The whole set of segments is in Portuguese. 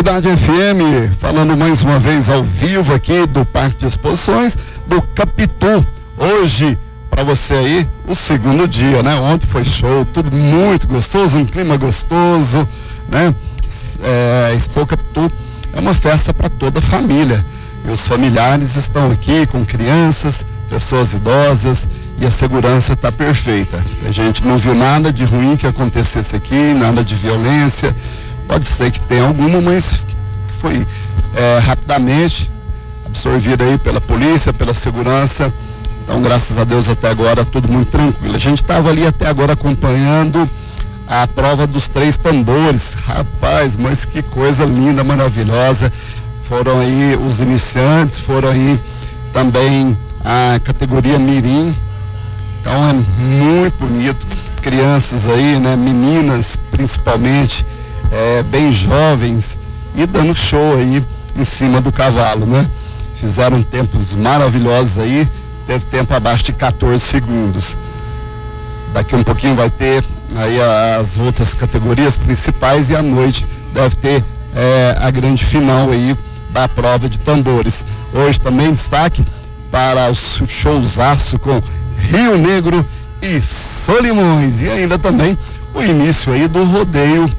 Cidade FM, falando mais uma vez ao vivo aqui do Parque de Exposições do Capitu. Hoje, para você aí, o segundo dia, né? Ontem foi show, tudo muito gostoso, um clima gostoso, né? Expo Capitu é uma festa para toda a família. E os familiares estão aqui com crianças, pessoas idosas, e a segurança está perfeita. A gente não viu nada de ruim que acontecesse aqui, nada de violência. Pode ser que tenha alguma, mas foi rapidamente absorvida aí pela polícia, pela segurança. Então, graças a Deus, até agora, tudo muito tranquilo. A gente estava ali até agora acompanhando a prova dos 3 tambores. Rapaz, mas que coisa linda, maravilhosa. Foram aí os iniciantes, foram aí também a categoria Mirim. Então, é muito bonito. Crianças aí, né? Meninas, principalmente. Bem jovens e dando show aí em cima do cavalo, né? Fizeram tempos maravilhosos aí, teve tempo abaixo de 14 segundos. Daqui um pouquinho vai ter aí as outras categorias principais e à noite deve ter a grande final aí da prova de tambores. Hoje também destaque para o showzaço com Rio Negro e Solimões e ainda também o início aí do rodeio,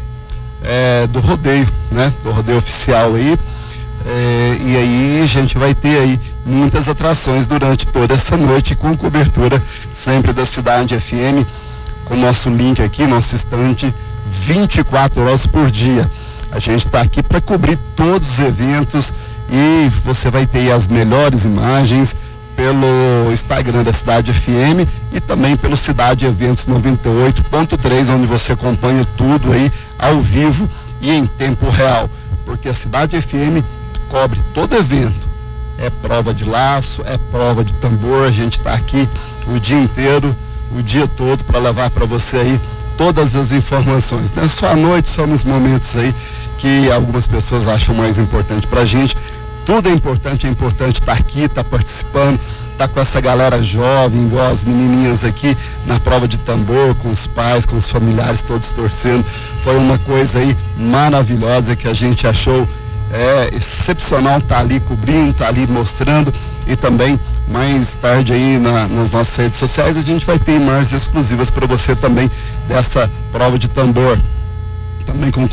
né? Do rodeio oficial aí. E aí a gente vai ter aí muitas atrações durante toda essa noite com cobertura sempre da Cidade FM, com nosso link aqui, nosso estande 24 horas por dia. A gente está aqui para cobrir todos os eventos e você vai ter aí as melhores imagens pelo Instagram da Cidade FM e também pelo Cidade Eventos 98.3, onde você acompanha tudo aí ao vivo e em tempo real, porque a Cidade FM cobre todo evento. É prova de laço, é prova de tambor, a gente está aqui o dia inteiro, o dia todo para levar para você aí todas as informações. Não é só à noite, só nos momentos aí que algumas pessoas acham mais importante para a gente. Tudo é importante estar aqui, estar participando, estar com essa galera jovem, igual as menininhas aqui na prova de tambor, com os pais, com os familiares todos torcendo. Foi uma coisa aí maravilhosa que a gente achou excepcional estar ali cobrindo, estar ali mostrando, e também mais tarde aí nas nossas redes sociais a gente vai ter imagens exclusivas para você também dessa prova de tambor, também com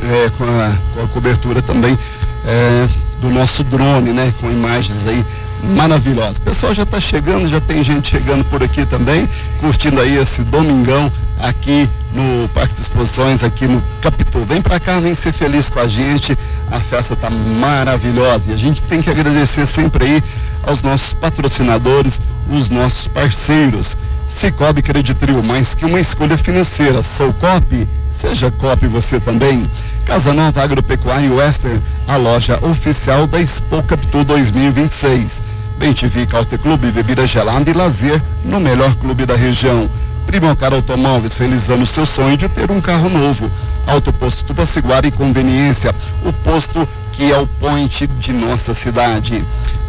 a cobertura também do nosso drone, né? Com imagens aí maravilhosas. O pessoal já está chegando, já tem gente chegando por aqui também, curtindo aí esse domingão aqui no Parque de Exposições, aqui no Capitu. Vem pra cá, vem ser feliz com a gente, a festa tá maravilhosa e a gente tem que agradecer sempre aí aos nossos patrocinadores, os nossos parceiros. Cicobi Creditril, mais que uma escolha financeira. Sou Copi, seja Copi você também. Casa Nova Agropecuária Western, a loja oficial da Expo Capitu 2026. Bem TV Caute Clube, bebida gelada e lazer no melhor clube da região. Primocar Automóveis, realizando o seu sonho de ter um carro novo. Autoposto Tupaciguara e Conveniência, o posto que é o point de nossa cidade.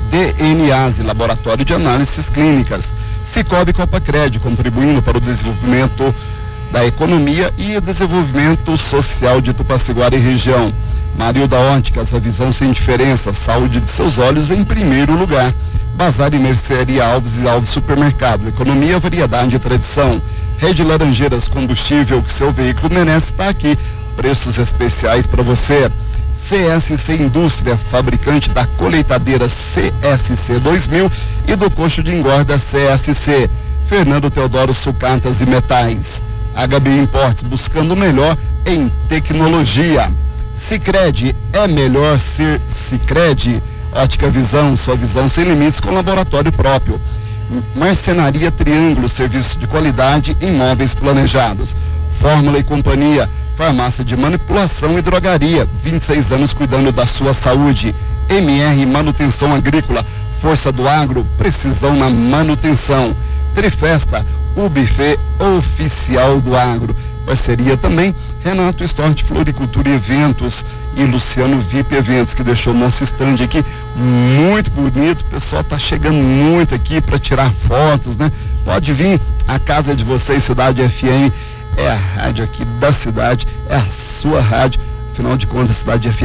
DNAse, Laboratório de Análises Clínicas. Cicobi Copacred, contribuindo para o desenvolvimento da economia e o desenvolvimento social de Tupaciguara e região. Marilda Óticas, a visão sem diferença, saúde de seus olhos em primeiro lugar. Bazar e Mercearia Alves e Alves Supermercado, economia, variedade e tradição. Rede Laranjeiras, combustível que seu veículo merece, está aqui. Preços especiais para você. CSC Indústria, fabricante da colheitadeira CSC 2000 e do coxo de engorda CSC. Fernando Teodoro Sucatas e Metais. HB Imports, buscando o melhor em tecnologia. Sicredi, é melhor ser Sicredi. Ótica Visão, sua visão sem limites com laboratório próprio. Marcenaria Triângulo, serviço de qualidade em móveis planejados. Fórmula e Companhia, farmácia de manipulação e drogaria, 26 anos cuidando da sua saúde. MR Manutenção Agrícola, força do agro, precisão na manutenção. Trifesta, o buffet oficial do agro. Parceria também Renato Store de Floricultura e Eventos e Luciano VIP Eventos, que deixou o nosso stand aqui muito bonito. O pessoal tá chegando muito aqui para tirar fotos, né? Pode vir, a casa é de vocês, Cidade FM é a rádio aqui da cidade, é a sua rádio, afinal de contas, a Cidade FM